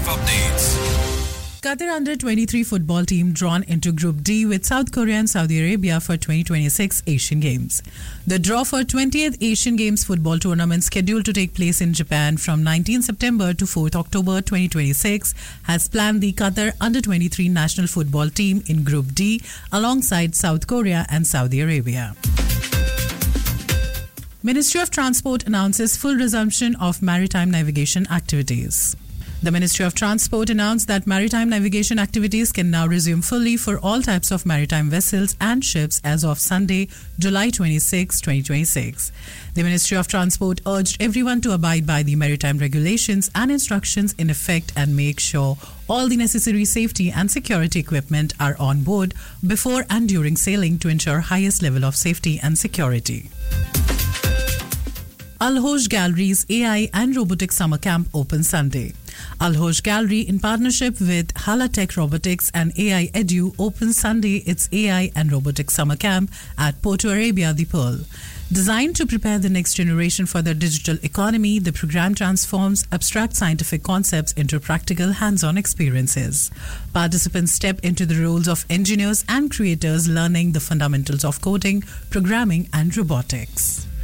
updates. Qatar Under-23 football team drawn into Group D with South Korea and Saudi Arabia for 2026 Asian Games. The draw for 20th Asian Games football tournament scheduled to take place in Japan from 19 September to 4th October 2026 has planned the Qatar Under-23 national football team in Group D alongside South Korea and Saudi Arabia. Ministry of Transport announces full resumption of maritime navigation activities. The Ministry of Transport announced that maritime navigation activities can now resume fully for all types of maritime vessels and ships as of Sunday, July 26, 2026. The Ministry of Transport urged everyone to abide by the maritime regulations and instructions in effect and make sure all the necessary safety and security equipment are on board before and during sailing to ensure highest level of safety and security. Al Hoj Gallery's AI and Robotics Summer Camp opens Sunday. Al Hoj Gallery, in partnership with Halatech Robotics and AI Edu, opens Sunday its AI and Robotics Summer Camp at Porto Arabia, the Pearl. Designed to prepare the next generation for the digital economy, the program transforms abstract scientific concepts into practical hands-on experiences. Participants step into the roles of engineers and creators, learning the fundamentals of coding, programming, and robotics.